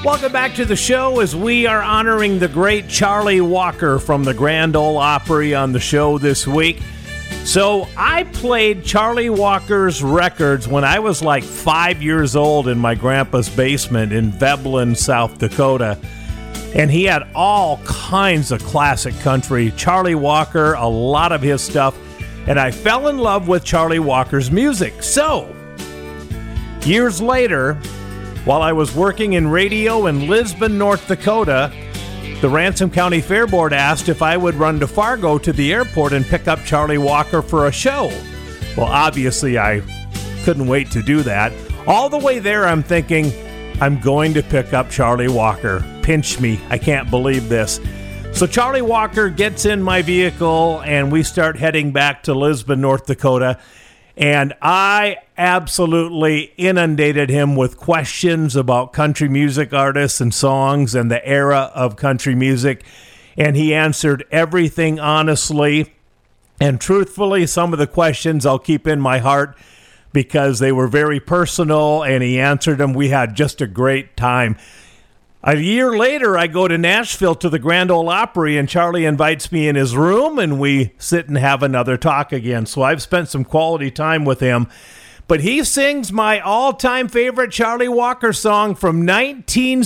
Welcome back to the show as we are honoring the great Charlie Walker from the Grand Ole Opry on the show this week. So I played Charlie Walker's records when I was like 5 years old in my grandpa's basement in Veblen, South Dakota. And he had all kinds of classic country. Charlie Walker, a lot of his stuff. And I fell in love with Charlie Walker's music. So, years later, while I was working in radio in Lisbon, North Dakota, the Ransom County Fair Board asked if I would run to Fargo to the airport and pick up Charlie Walker for a show. Well, obviously, I couldn't wait to do that. All the way there, I'm thinking, I'm going to pick up Charlie Walker. Pinch me. I can't believe this. So Charlie Walker gets in my vehicle, and we start heading back to Lisbon, North Dakota. And I absolutely inundated him with questions about country music artists and songs and the era of country music. And he answered everything honestly and truthfully. Some of the questions I'll keep in my heart because they were very personal, and he answered them. We had just a great time. A year later, I go to Nashville to the Grand Ole Opry, and Charlie invites me in his room, and we sit and have another talk again. So I've spent some quality time with him. But he sings my all-time favorite Charlie Walker song from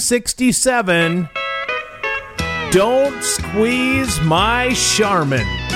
1967, Don't Squeeze My Charmin'.